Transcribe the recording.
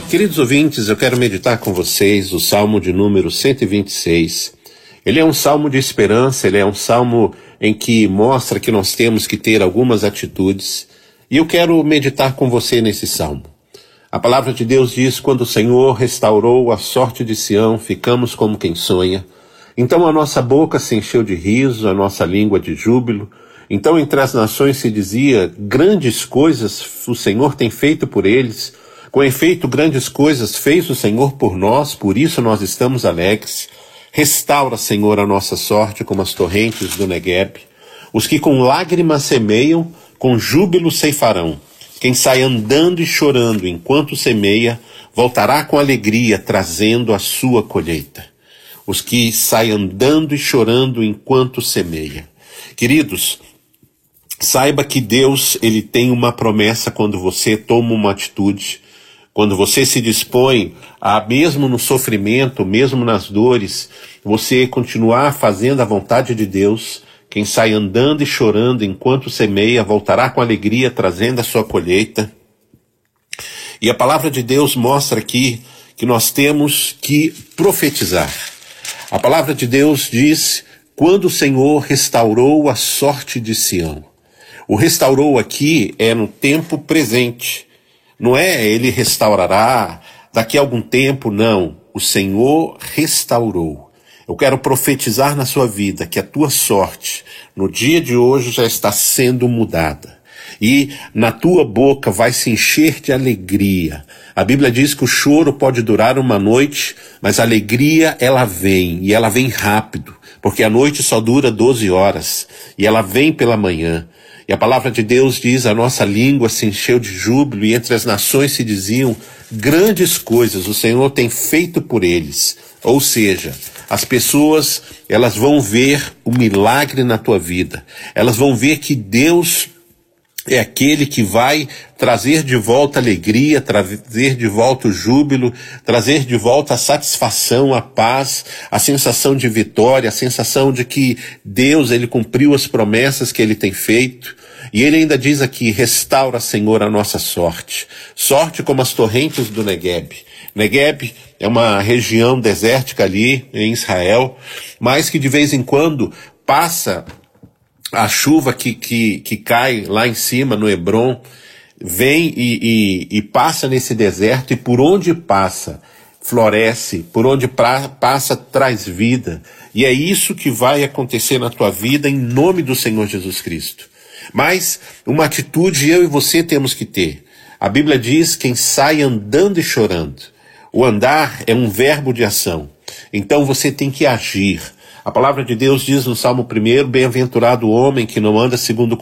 Queridos ouvintes, eu quero meditar com vocês o Salmo de número 126. Ele é um salmo de esperança, ele é um salmo em que mostra que nós temos que ter algumas atitudes. E eu quero meditar com você nesse salmo. A palavra de Deus diz: quando o Senhor restaurou a sorte de Sião, ficamos como quem sonha. Então a nossa boca se encheu de riso, a nossa língua de júbilo. Então entre as nações se dizia: grandes coisas o Senhor tem feito por eles. Com efeito, grandes coisas fez o Senhor por nós, por isso nós estamos alegres. Restaura, Senhor, a nossa sorte como as torrentes do Negueb. Os que com lágrimas semeiam, com júbilo ceifarão. Quem sai andando e chorando enquanto semeia, voltará com alegria, trazendo a sua colheita. Os que saem andando e chorando enquanto semeia. Queridos, saiba que Deus, ele tem uma promessa quando você toma uma atitude. Quando você se dispõe a, mesmo no sofrimento, mesmo nas dores, você continuar fazendo a vontade de Deus. Quem sai andando e chorando enquanto semeia, voltará com alegria, trazendo a sua colheita. E a palavra de Deus mostra aqui que nós temos que profetizar. A palavra de Deus diz: quando o Senhor restaurou a sorte de Sião. O restaurou aqui é no tempo presente. Não é ele restaurará daqui a algum tempo, não. O Senhor restaurou. Eu quero profetizar na sua vida que a tua sorte, no dia de hoje, já está sendo mudada. E na tua boca vai se encher de alegria. A Bíblia diz que o choro pode durar uma noite, mas a alegria ela vem, e ela vem rápido, porque a noite só dura 12 horas, e ela vem pela manhã. E a palavra de Deus diz: a nossa língua se encheu de júbilo, e entre as nações se diziam: grandes coisas o Senhor tem feito por eles. Ou seja, as pessoas, elas vão ver o milagre na tua vida. Elas vão ver que Deus é aquele que vai trazer de volta a alegria, trazer de volta o júbilo, trazer de volta a satisfação, a paz, a sensação de vitória, a sensação de que Deus, ele cumpriu as promessas que ele tem feito. E ele ainda diz aqui: restaura, Senhor, a nossa sorte. Sorte como as torrentes do Negueb. Negueb é uma região desértica ali em Israel, mas que de vez em quando passa a chuva que cai lá em cima no Hebron, vem e passa nesse deserto, e por onde passa floresce, por onde passa traz vida. E é isso que vai acontecer na tua vida em nome do Senhor Jesus Cristo. Mas uma atitude eu e você temos que ter. A Bíblia diz: quem sai andando e chorando. O andar é um verbo de ação. Então você tem que agir. A palavra de Deus diz no Salmo 1: bem-aventurado o homem que não anda segundo